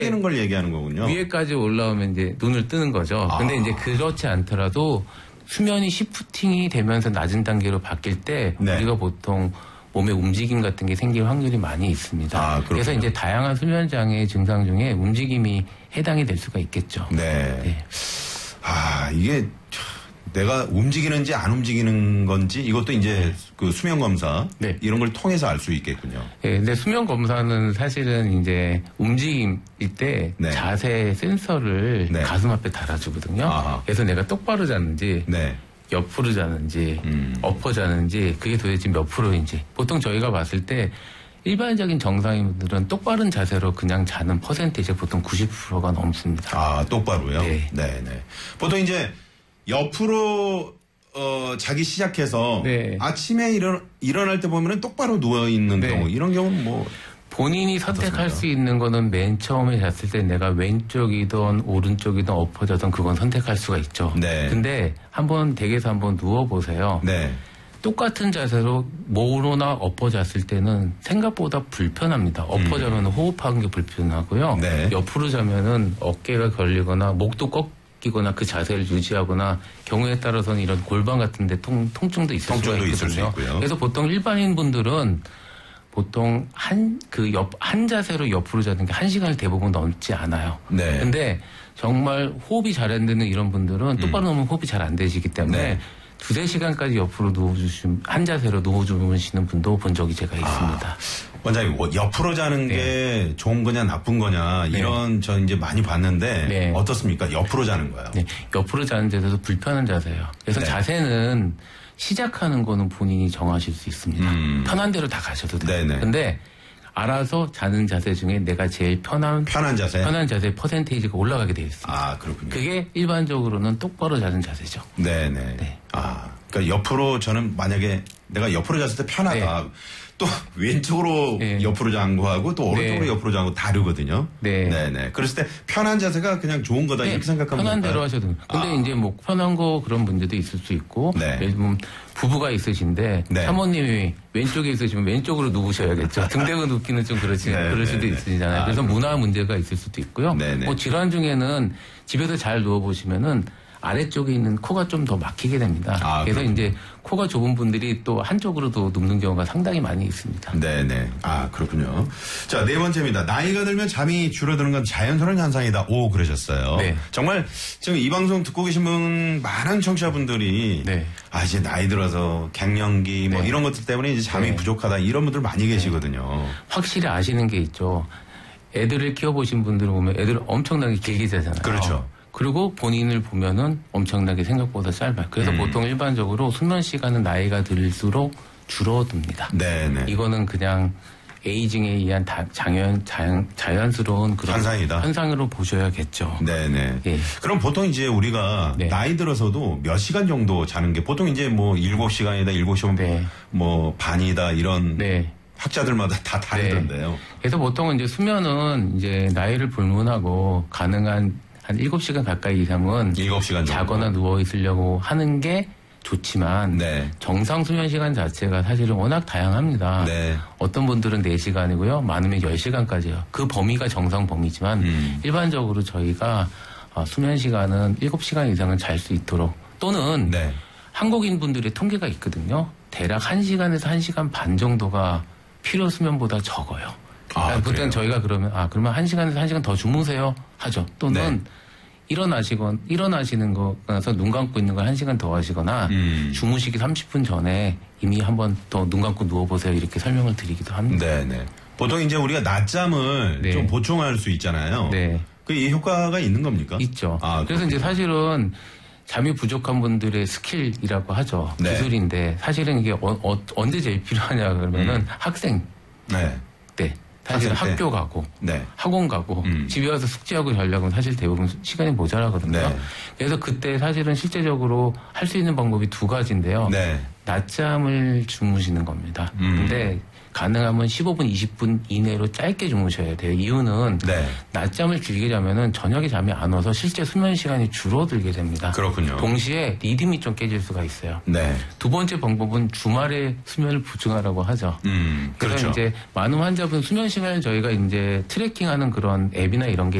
뜨는 걸 얘기하는 거군요. 위에까지 올라오면 이제 눈을 뜨는 거죠. 근데 이제 그렇지 않더라도 수면이 시프팅이 되면서 낮은 단계로 바뀔 때 네. 우리가 보통 몸의 움직임 같은 게 생길 확률이 많이 있습니다. 그래서 이제 다양한 수면 장애 증상 중에 움직임이 해당이 될 수가 있겠죠. 네. 네. 이게 내가 움직이는지 안 움직이는 건지 이것도 이제 그 수면 검사 네. 이런 걸 통해서 알 수 있겠군요. 네, 근데 수면 검사는 사실은 이제 움직임일 때 네. 자세 센서를 네. 가슴 앞에 달아주거든요. 아하. 그래서 내가 똑바로 잤는지 네. 옆으로 자는지 엎어 자는지 그게 도대체 몇 프로인지 보통 저희가 봤을 때 일반적인 정상인들은 똑바른 자세로 그냥 자는 퍼센테이지가 보통 90%가 넘습니다. 똑바로요? 네. 네. 보통 이제 옆으로 자기 시작해서 네. 아침에 일어날 때 보면은 똑바로 누워 있는 네. 경우 이런 경우는 뭐 본인이 선택할 어떻습니까? 수 있는 거는 맨 처음에 잤을 때 내가 왼쪽이든 오른쪽이든 엎어져든 그건 선택할 수가 있죠. 네. 근데 한번 댁에서 한번 누워보세요. 네. 똑같은 자세로 모로나 엎어잤을 때는 생각보다 불편합니다. 엎어자면 호흡하는 게 불편하고요. 네. 옆으로 자면은 어깨가 걸리거나 목도 꺾이거나 그 자세를 유지하거나 경우에 따라서는 이런 골반 같은데 통증도 있을 수가 있거든요. 있을 수 있고요. 그래서 보통 일반인 분들은 보통 한 자세로 옆으로 자는 게 1시간을 대부분 넘지 않아요. 네. 근데 정말 호흡이 잘 안 되는 이런 분들은 똑바로 놓으면 호흡이 잘 안 되시기 때문에 네. 2-3시간까지 옆으로 한 자세로 누워주시는 분도 본 적이 제가 있습니다. 원장님, 옆으로 자는 게 좋은 거냐 나쁜 거냐 이런 저 이제 많이 봤는데 네. 어떻습니까? 옆으로 자는 거예요. 네, 옆으로 자는 데서도 불편한 자세예요. 그래서 네. 자세는 시작하는 거는 본인이 정하실 수 있습니다. 편한 대로 다 가셔도 돼요. 네네. 근데 알아서 자는 자세 중에 내가 제일 편한 자세 퍼센테이지가 올라가게 되어 있습니다. 그렇군요. 그게 일반적으로는 똑바로 자는 자세죠. 네네. 네. 그러니까 옆으로 저는 만약에 내가 옆으로 잤을 때 편하다. 또 왼쪽으로 옆으로 잔 거하고 또 오른쪽으로 옆으로 잔 거 다르거든요. 네네. 그랬을 때 편한 자세가 그냥 좋은 거다 이렇게 생각하면 편한 될까요? 대로 하셔도 돼요. 근데 이제 뭐 편한 거 그런 문제도 있을 수 있고 예를 들면 부부가 있으신데 사모님이 왼쪽에 있으시면 왼쪽으로 누우셔야겠죠. 등 대고 눕기는 좀 그럴 수도 있으시잖아요. 그래서 문화 문제가 있을 수도 있고요. 뭐 질환 중에는 집에서 잘 누워보시면은 아래쪽에 있는 코가 좀 더 막히게 됩니다. 그래서 이제 코가 좁은 분들이 또 한쪽으로도 눕는 경우가 상당히 많이 있습니다. 네네. 그렇군요. 자, 4번째입니다. 나이가 들면 잠이 줄어드는 건 자연스러운 현상이다. 그러셨어요. 네. 정말 지금 이 방송 듣고 계신 분 많은 청취자분들이 이제 나이 들어서 갱년기 뭐 이런 것들 때문에 이제 잠이 부족하다 이런 분들 많이 계시거든요. 확실히 아시는 게 있죠. 애들을 키워보신 분들을 보면 애들을 엄청나게 길게 자잖아요. 그렇죠. 그리고 본인을 보면은 엄청나게 생각보다 짧아요. 그래서 보통 일반적으로 수면 시간은 나이가 들수록 줄어듭니다. 네네. 이거는 그냥 에이징에 의한 자연스러운 그런 현상으로 보셔야겠죠. 네네. 그럼 보통 이제 우리가 나이 들어서도 몇 시간 정도 자는 게 보통 이제 뭐 7시간이다, 7시간 뭐 반이다 이런 학자들마다 다 다르던데요. 그래서 보통은 이제 수면은 이제 나이를 불문하고 가능한 한 7시간 가까이 이상은 7시간 자거나 누워 있으려고 하는 게 좋지만 정상 수면 시간 자체가 사실은 워낙 다양합니다. 어떤 분들은 4시간이고요. 많으면 10시간까지요. 그 범위가 정상 범위지만 일반적으로 저희가 수면 시간은 7시간 이상은 잘 수 있도록 또는 한국인 분들의 통계가 있거든요. 대략 1시간에서 1시간 반 정도가 필요 수면보다 적어요. 그때는 저희가 그러면 1시간에서 1시간 더 주무세요 하죠. 또는 일어나시는 거서 눈 감고 있는 걸 1시간 더 하시거나 주무시기 30분 전에 이미 한번 더 눈 감고 누워보세요 이렇게 설명을 드리기도 합니다. 네네. 보통 이제 우리가 낮잠을 좀 보충할 수 있잖아요. 이 효과가 있는 겁니까? 있죠. 그래서 이제 사실은 잠이 부족한 분들의 스킬이라고 하죠. 기술인데 사실은 이게 언제 제일 필요하냐 그러면은 학생 때. 사실 학교 가고 학원 가고 집에 와서 숙제하고 자려고 하면 사실 대부분 시간이 모자라거든요. 그래서 그때 사실은 실제적으로 할 수 있는 방법이 2가지인데요. 낮잠을 주무시는 겁니다. 근데 가능하면 15분, 20분 이내로 짧게 주무셔야 돼요. 이유는 네. 낮잠을 길게 자면은 저녁에 잠이 안 와서 실제 수면 시간이 줄어들게 됩니다. 그렇군요. 동시에 리듬이 좀 깨질 수가 있어요. 네. 두 번째 방법은 주말에 수면을 보충하라고 하죠. 그래서 그렇죠. 이제 많은 환자분 수면 시간을 저희가 이제 트래킹하는 그런 앱이나 이런 게